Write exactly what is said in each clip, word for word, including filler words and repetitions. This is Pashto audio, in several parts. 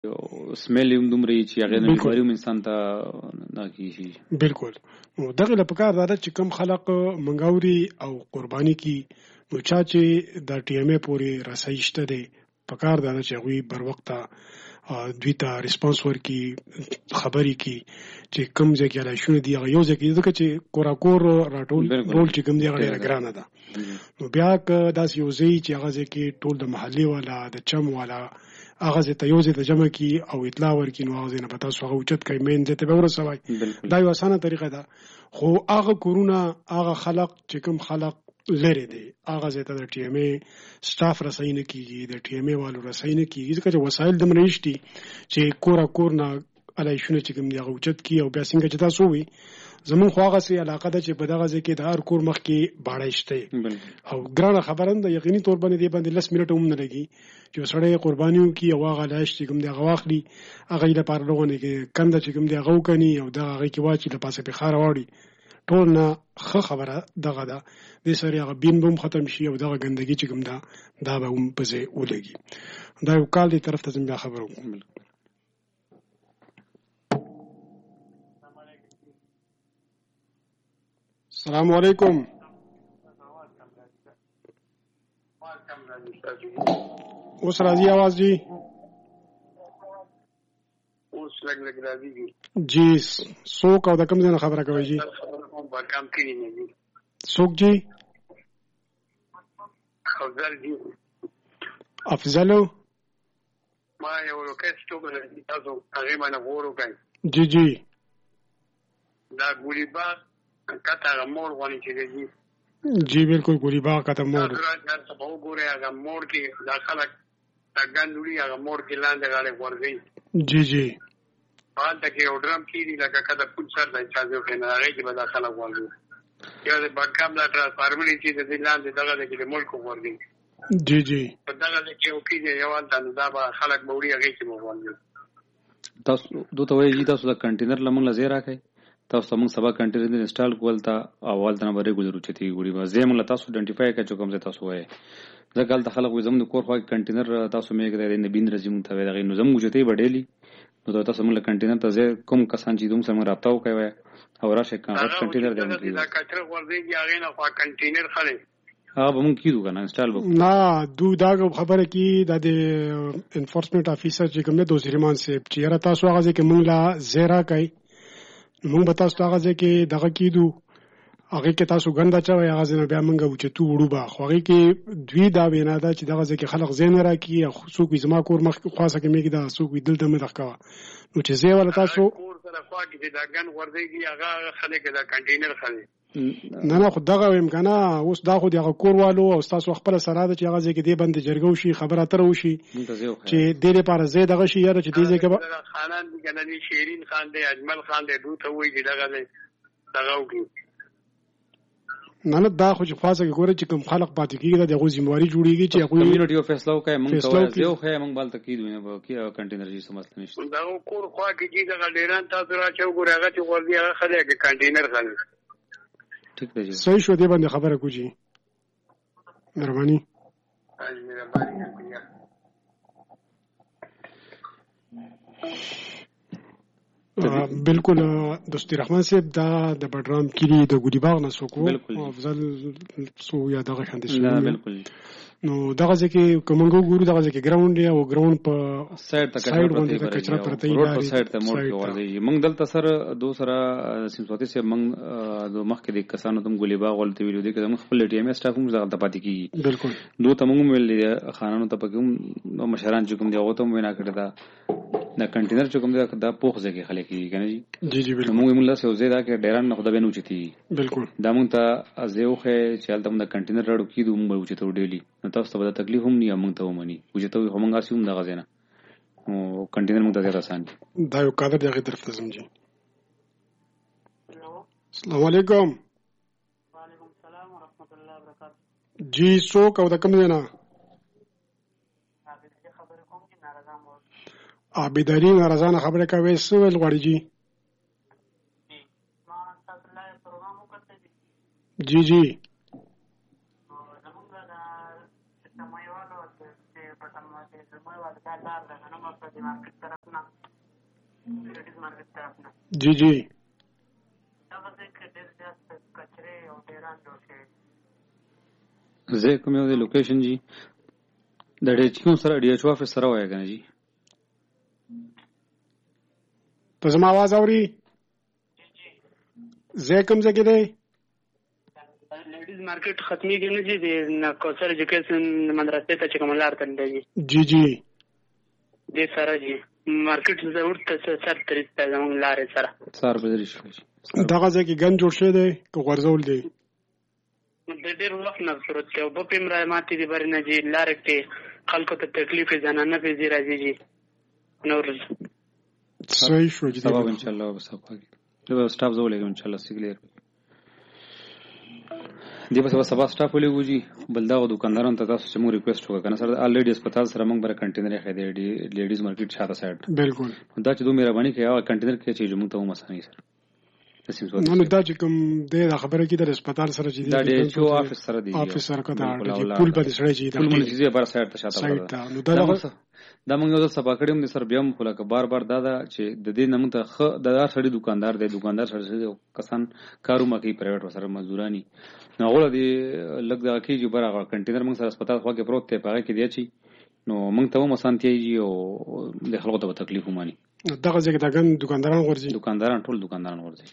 سمیل هم دومره چې هغه نه بیماری هم انسان ته نه کیږي. بالکل. نو دغه لپاره دا چې کم خلق منګاوري او قرباني کی نو چا چې د ټي ایم ای پورې رسایي شته دی پکار دا چې غوي بر وخت دوی ته ریسپانس ورکي خبري کی چې کم ځکه لا شونه دی یو ځکه ځکه چې کورا کور راټول ټول چې کم دی غیر ګرانه ده. نو بیا که داس یو ځای چې هغه ځکه ټول د محلي والا د چم والا هغه ته یو ځای ته جمع کی او اطلاع ورکي نو هغه نه پتا سو هغه اوچت کوي مين ته به ورسوي. دا یو اسانه طریقه ده. خو هغه کورونا هغه خلق چې کم خلق لري دی هغه ځای ته د ټي ایم ای سټاف رساي نه کیږي د ټي ایم ای والو رساي نه کیږي ځکه چې وسایل د منشتي چې کورا کور نه علای شونه چې کوم دی هغه اوچت کی او بیا څنګه چې تاسو وي زمون خو هغه سي علاقه ده چې په دغه ځای کې د هر کور مخ کې باړای شته او ګرانه خبرند یقیني تور باندې دی باندې لس منټه هم نه لګي چې سړی قربانیو کی او هغه لاش چې کوم دی هغه واخلي هغه لپاره لغونه کې کنده چې کوم دی هغه وکني او دغه هغه کې واچي د پاسه په خار واړي ټول نه خه خبره دغه ده د سړی هغه بین بم ختم شي او دغه ګندګي چې کوم ده دا به هم په ځای ولګي. دا یو کال دی طرف ته زم بیا خبرو کوم. السلام علیکم. اوس راځي आवाज جی؟ اوس لګ لګ راځي جی. څوک او د کوم ځای خبره کوي جی؟ کام کړی نه دي. څوک جی؟ افضل جی. افضل ما یو لوکیشن ته راځي تاسو هغه باندې ورو کوي. جی جی. دا ګولي با کته مور غونې چې دی. جی بالکل ګولي با کته مور. دا څه په وګوره هغه مور کې دا خلک دا ګندوري هغه مور کې لاندې غاړي ورځي. جی جی. پاتې کې اورم کیږي لکه کده پوت سر د اجازه خو نه راغی چې به دا خلک ورځي. یو د بانکام لا ټرانسفارمر چې د لاندې دغه د ملک ورځي. جی جی. په دغه کې یو کېږي یو انت دا به خلک بوري هغه کې مو ورځي. تاسو دوته وایي تاسو د کنټینر لمن لزه راکې تاسو موږ سبا کنټینر انسټال کول تا اول ته به ریګولر چتی ګوري به زه موږ تاسو ډنټیفای کړو کوم ځای تاسو وایي ځکه د خلک وي زموږ کور خو کنټینر تاسو مې کړی نه بین رزم ته وایي نو زموږ چته وړېلی نو تاسو موږ کنټینر ته زه کوم کسان چې دوم سره رابطه وکوي او راشه کنټینر دی دا کچره ورځي هغه نه خو کنټینر خله ها به مونږ کیدو کنه انسټال به نه دو دا خبره کی د انفورسمنت افیسر چې کوم د دوسریمان سي چې را تاسو هغه ځکه مونږ لا زیرا کوي مونږ به تاسو هغه ځکه دغه کیدو هغه کې تاسو ګنده چوي هغه ځنه بیا مونږ چې تو وړو با خو هغه کې دوی دا وینا ده چې دغه ځکه خلک زین راکی څوک زما کور مخ خاصه کې میګه دا څوک دلته مې دښکوا نو چې زه ولا تاسو کور سره خوا کې دا ګن ورځي هغه خلک دا کنټینر خلک نه نه خو دغه ویم کنه اوس دا خو دغه کوروالو او تاسو خپل سره د چې هغه ځکه دی باندې جرګو شي خبره تر وشي چې د دې لپاره زه دغه شي یاره چې دې ځکه خانان دي کنه شیرین خان دی اجمل خان دی دوی ته وایي دغه دغه وګي نه نه دا خو چې خاصه ګوره چې کوم خلق پاتې کیږي د غو ذمہواری جوړیږي چې خپل کمیونټي او فیصله وکړي موږ ته یو خې موږ بل تکید وینه به کې کنټینر جي سمست نشته دا کور خوا کې چې د ډیران تاسو راځو ګوره هغه چې ورځي هغه خلک کنټینر خلک ٹھیک ہے جی صحیح شو دې باندې خبره کوجی مهرباني بالکل دوستي رحمان صاحب دا د بډرام کلی د ګودی باغ نه سوکو افضل سو یا دغه شاندې نه بالکل نو دغه ځکه کومنګو ګورو دغه ځکه ګراوند دی او ګراوند په سایډ ته کچرا پرته دی روډ په سایډ ته موړ کې ورځي موږ دلته سره دو سره سیمسوتی سه موږ د مخکې د کسانو تم ګولې باغ ولته ویلو دي چې موږ خپل ټي ایم سټاف موږ زغه پاتې کیږي بالکل دو ته موږ ویل خانانو ته پکې مشران چې کوم دی هغه ته وینا کړی دا دا کنټینر چې کوم دی دا پوخ ځکه خلک کیږي کنه جی جی جی بالکل موږ موږ له سوزه دا کې ډیران نه خدای بنو چتی بالکل دا موږ ته ازیو خې چې هلته موږ کنټینر راړو کیدو موږ چې ته ډیلی نو تاسو ته تکلیف هم نه موږ ته ومني چې ته هم غاسي هم دغه زنه او کنټینر موږ ته ډیر آسان دا یو کادر دغه طرف ته سمجي السلام علیکم وعلیکم السلام ورحمۃ اللہ وبرکاتہ جی څوک او د کوم ځای نه عابدالي نارضانه خبره کوي سوال غواړي جی جی جی جی جی زه کوم یو د لوکیشن جی د ډي ایچ کیو سره ډي ایچ او افیس سره وای کنه جی ته زما आवाज اوري زه کوم ځای کې دی لیډیز مارکیټ ختمي کې نه جی د کوثر ایجوکیشن مدرسې ته چې کوم لار تل دی جی جی دې سره جی مارکیټ ضرور ته سر ترې زموږ لارې سره سار بدري شو دغه ځای کې ګن جوړ شوی دی که غورځول دی د ډېر وخت نه صورت دی او په پیم را ماتې دي بر نه جی لارې کې خلکو ته تکلیف زنانه په زی راځي جی نور صحیح شو جی سبب ان شاء الله بس پاګي دا سټاف زولې ان شاء الله سیګلیر دی په سبا سټاف ولې وږي بل دا دکاندارانو ته تاسو چې موږ ریکوست وکړو کنه سره الریډي هسپتال سره موږ بر کنټینر یې خېدې لیډیز مارکیټ شاته سایډ بالکل دا چې دوه مهرباني کوي او کنټینر کې چې موږ ته مسانی سره نو نو دا چې کوم د خبره کې د هسپتال سره چې دا د چو افیس سره دی افیس سره کته پول په سره چې دا ټول چیزې بر سایډ ته شاته نو دا دا موږ یو ځل سبا کړم د سر بیا هم خلک بار بار دا دا چې د دې نمو ته خ د دا سړي دکاندار دی دکاندار سره کسان کاروما کوي پرایویټ سره مزدورانی نو غوړه دی لګ دا کې چې برغه کنټینر موږ سره هسپتال خو کې پروت ته پاره کې دی چې نو موږ ته مو سانتي او د خلکو ته تکلیف وماني دغه ځکه دا ګن دکانداران ورځي دکانداران ټول دکانداران ورځي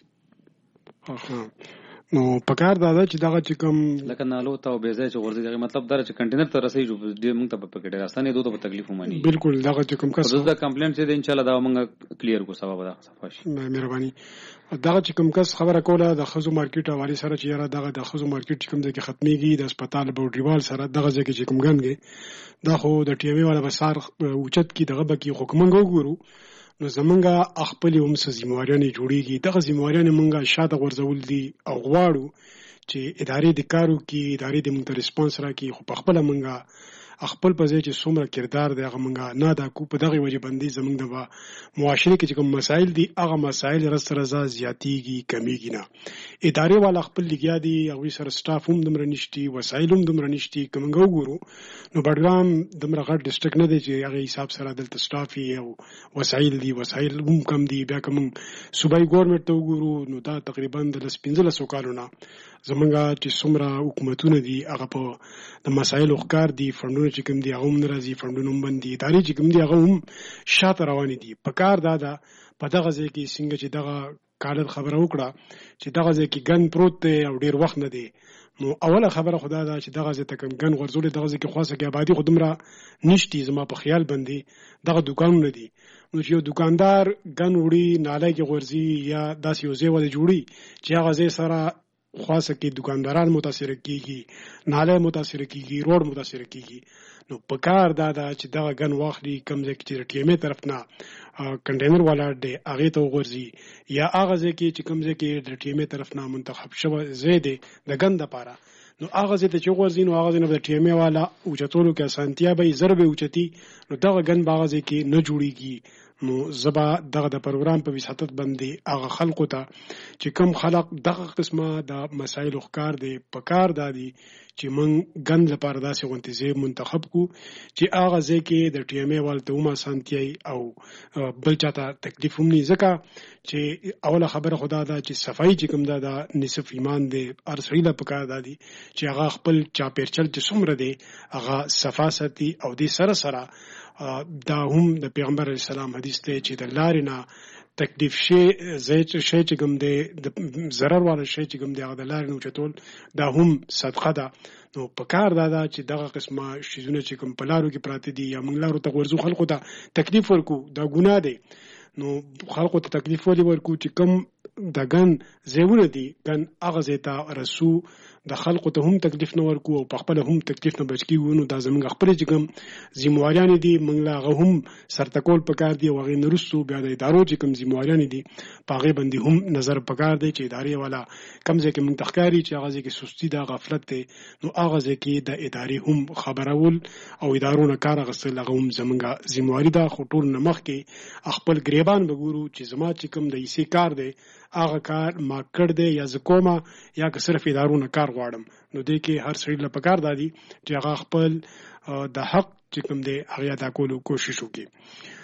اها نو پکار دا چې دغه چې کوم لکه نالو ته او بیزای چې ورځي دغه مطلب دا چې کنټینر ته رسېږي دې موږ ته په پکې راستانه دوه ته تکلیف وماني بالکل دغه چې کوم کس دا کمپلینټ چې ان شاء الله دا موږ کلیر کو سبب دا صفاش مهرباني دغه چې کوم کس خبره کوله د خزو مارکیټ حواله سره چې یاره دغه د خزو مارکیټ چې کوم ځکه ختميږي د هسپتال باډریوال سره دغه ځکه چې کوم ګنګي دا خو د ټي وی والا بسار اوچت کی دغه بکی حکومت وګورو نو زمونږه خپل هم سزمواريانه جوړيږي دغه زمواريانه مونږه شاته ورزول دي او غواړو چې ادارې د کارو کې ادارې د مونږ ریسپانس راکړي خو په خپل مونږه خپل په ځای چې څومره کردار دی هغه مونږه نه دا کو په دغه وجه باندې زمونږ د معاشره کې کوم مسایل دي هغه مسایل رس رضا زیاتیږي کمیږي نه ادارې والا خپل لګیا دي او سره سټاف هم دمر نشتی وسایل هم دمر نشتی کومګو ګورو نو بډګرام دمر غټ ډیسټریکټ نه دی چې هغه حساب سره دلته سټاف او وسایل دي وسایل هم کم دي بیا کوم صوبایي ګورنمنت ته وګورو نو دا تقریبا د پنځلس کالونه زمونږه چې څومره حکومتونه دي هغه په د مسایل ښکار دي فندونه چې کوم دي هغه هم ناراضي فندونه هم باندې ادارې چې کوم دي هغه هم شاته روان دي په کار دا ده په دغه ځای کې څنګه چې دغه کالت خبره وکړه چې دغه ځای کې ګن پروت دی او ډیر وخت نه دی نو اوله خبره خدا دا چې دغه ځای ته کوم ګن غرزول دغه ځای کې خاصه کې آبادی خودمره نشتی زما په خیال باندې دغه دکانونه دي نو چې یو دکاندار ګن وړي ناله کې غرزي یا داسې یو ځای ول جوړي چې هغه ځای سره خاصه کې دکانداران متاثر کیږي ناله متاثر کیږي روډ متاثر کیږي نو په کار دا دا چې دغه ګن واخلي کم ځای کې چې ټي ام طرف نه کنټینر والا دی هغه ته وغورځي یا هغه ځای کې چې کم ځای کې د ټي ام طرف نه منتخب شوی ځای دی د ګن لپاره نو هغه ځای ته چې وغورځي نو هغه ځای نه د ټي ام والا اوچتولو کې اسانتیا به ضرب اوچتي نو دغه ګن باغ ځای کې نه جوړيږي نو زبا دغه د پروګرام په وساتت باندې هغه خلکو ته چې کم خلق دغه قسمه د مسایل ښکار دي په کار دادي چې مونږ ګن لپاره داسې غونډې منتخب کو چې هغه ځکه د ټي ام ای والته هم سانتي او بل چاته تکلیف هم نه ځکه چې اوله خبره خدا دا چې صفائی چې کوم دا د نصف ایمان دی ارسیله پکار دادي چې هغه خپل چا پیرچل چې څومره دی هغه صفاستی او د سره سره دا هم د پیغمبر علیه السلام حدیث ته چې د لارې نه تکلیف شي زیات شي چې کوم دی د ضرر والا شي چې کوم دی هغه د لارې نه چتول دا هم صدقه ده نو په کار دا ده چې دغه قسمه شیزونه چې کوم په لارو کې پراته دي یا موږ لارو ته ورزو خلکو ته تکلیف ورکو دا ګناه دی نو خلکو ته تکلیف ورکو چې کوم د ګن زیونه دي ګن هغه زیته رسو د خلکو ته هم تکلیف نه ورکو او په خپل هم تکلیف نه بچ کیږي نو دا زمونږ خپل چې کوم ذمہواریان دي موږ لا هم سرتکول پکار دي او غي نرسو بیا د ادارو چې کوم ذمہواریان دي پاغه باندې هم نظر پکار دي چې ادارې والا کم ځکه موږ تخکاری چې هغه ځکه سستی دا غفلت ته نو هغه ځکه د ادارې هم خبرول او ادارو نه کار غسل هغه هم زمونږ ذمہواری دا خطور نه مخ کې خپل گریبان وګورو چې زما چې کوم د ایسي کار دی هغه کار ما کړ دی یا زکوما یا که صرف ادارو نه کار غواړم نو دې کې هر سړي له پکار دادي چې هغه خپل د حق چې کوم دی هغه ادا کولو کوشش وکړي